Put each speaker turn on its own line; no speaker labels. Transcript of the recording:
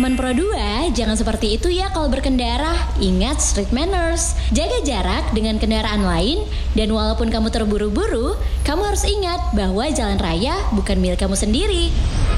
teman Pro 2, jangan seperti itu ya kalau berkendara. Ingat street manners, jaga jarak dengan kendaraan lain, dan walaupun kamu terburu-buru, kamu harus ingat bahwa jalan raya bukan milik kamu sendiri.